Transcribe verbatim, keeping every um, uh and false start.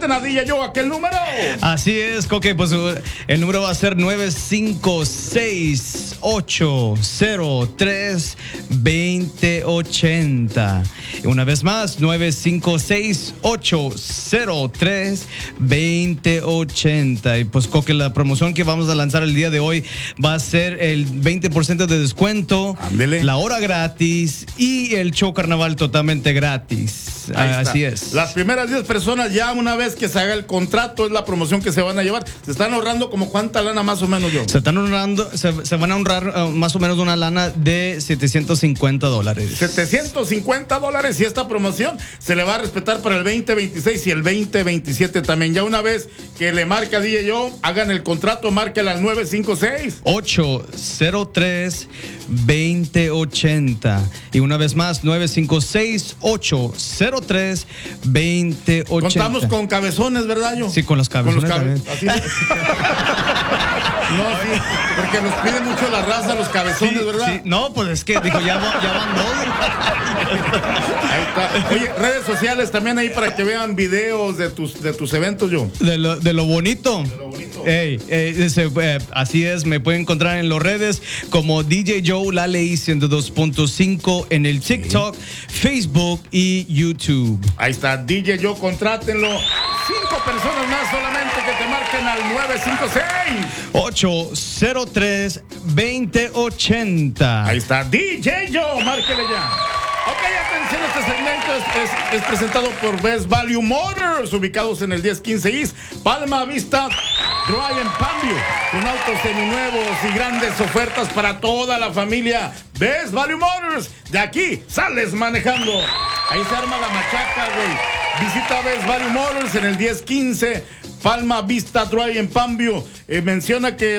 contraten a D J Joe, ¿a qué número? Así es, Coque, pues el número va a ser nueve cinco seis, ocho cero tres, dos cero ocho cero. Una vez más, nueve cinco seis, ocho cero tres, dos cero ocho cero. Y pues, Coque, la promoción que vamos a lanzar el día de hoy va a ser el veinte por ciento de descuento, Ándele. la hora gratis y el show carnaval totalmente gratis. Ah, así es. Las primeras diez personas, ya una vez que se haga el contrato, es la promoción que se van a llevar. Se están ahorrando como cuánta lana más o menos, yo. Se están ahorrando, se, se van a ahorrar uh, más o menos una lana de setecientos cincuenta dólares. setecientos cincuenta dólares, y esta promoción se le va a respetar para el veinte veintiséis y el veinte veintisiete también. Ya una vez que le marca D J Joe, hagan el contrato, márquela al nueve cinco seis, ocho cero tres, dos cero ocho cero. Y una vez más, nueve cinco seis, ocho cero tres, dos cero ocho cero. Contamos con cabezones, ¿verdad, yo? Sí, con los cabezones. Con los cabe- así es. No, sí, porque nos pide mucho la raza los cabezones, Sí, ¿verdad? sí. No, pues es que dijo, ya, va- ya van dos. Ahí está. Oye, redes sociales también ahí para que vean videos de tus, de tus eventos, yo. De lo, de lo bonito. De lo bonito. Ey, ey, ese, eh, así es, me pueden encontrar en las redes como D J Joe La Ley ciento dos punto cinco en el TikTok, Facebook y YouTube. Ahí está, D J Joe, contrátenlo. Cinco personas más solamente que te marquen al nueve cinco seis, ocho cero tres, dos cero ocho cero. Ahí está, D J Joe, márquele ya. Ok, atención, este segmento es, es, es presentado por Best Value Motors, ubicados en el diez quince East, Palma Vista, Drive en Pambio, con autos seminuevos y grandes ofertas para toda la familia. Best Value Motors, de aquí sales manejando. Ahí se arma la machaca, güey. Visita Best Value Motors en el diez quince, Palma Vista Drive en Pambio. Eh, menciona que